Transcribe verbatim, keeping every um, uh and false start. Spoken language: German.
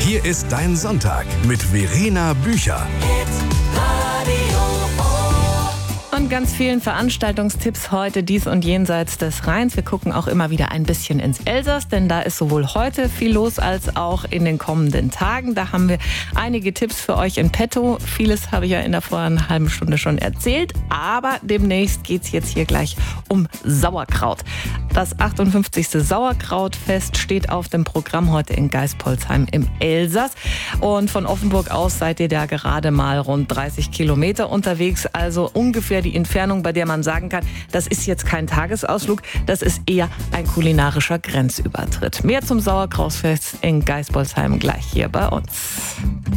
Hier ist dein Sonntag mit Verena Bücher. Und ganz vielen Veranstaltungstipps heute dies und jenseits des Rheins. Wir gucken auch immer wieder ein bisschen ins Elsass, denn da ist sowohl heute viel los als auch in den kommenden Tagen. Da haben wir einige Tipps für euch in petto. Vieles habe ich ja in der vorigen halben Stunde schon erzählt, aber demnächst geht es jetzt hier gleich um Sauerkraut. Das achtundfünfzigste Sauerkrautfest steht auf dem Programm heute in Geispolsheim im Elsass. Und von Offenburg aus seid ihr da gerade mal rund dreißig Kilometer unterwegs, also ungefähr die Entfernung, bei der man sagen kann, das ist jetzt kein Tagesausflug, das ist eher ein kulinarischer Grenzübertritt. Mehr zum Sauerkrautfest in Geispolsheim gleich hier bei uns.